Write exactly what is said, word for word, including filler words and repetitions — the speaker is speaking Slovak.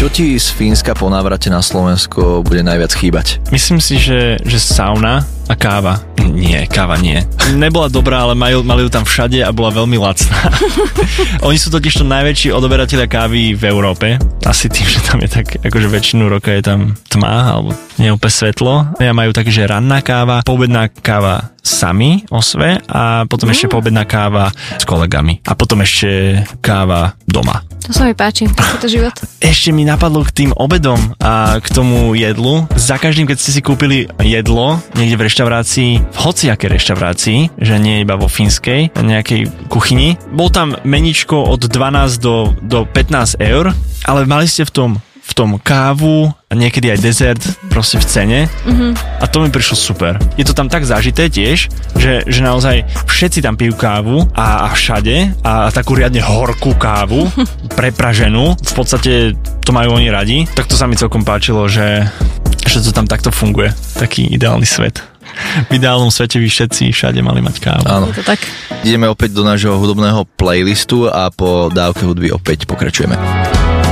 Čo ti z Fínska po návrate na Slovensko bude najviac chýbať? Myslím si, že, že sauna a káva. Nie, káva nie. Nebola dobrá, ale mali, mali ju tam všade a bola veľmi lacná. Oni sú totiž to najväčší odoberatelia kávy v Európe. Asi tým, že tam je tak, akože väčšinu roka je tam tma, alebo nie úplne svetlo. Ja majú také, že ranná káva, poobedná káva sami o sve a potom mm. ešte poobedná káva s kolegami. A potom ešte káva doma. To sa mi páči, takýto život. Ešte mi napadlo k tým obedom a k tomu jedlu. Za každým, keď ste si kúpili jedlo niekde v reštaurácii, v hociakej reštaurácii, že nie iba vo fínskej, nejakej kuchyni, bol tam meničko od dvanásť do, do pätnásť eur, ale mali ste v tom v tom kávu a niekedy aj dezert proste v cene mm-hmm. a to mi prišlo super. Je to tam tak zažité tiež, že, že naozaj všetci tam pijú kávu a, a všade a, a takú riadne horkú kávu, prepraženú, v podstate to majú oni radi, tak to sa mi celkom páčilo, že, že to tam takto funguje. Taký ideálny svet. V ideálnom svete by všetci všade mali mať kávu. Áno. Je to tak. Ideme opäť do nášho hudobného playlistu a po dávke hudby opäť pokračujeme.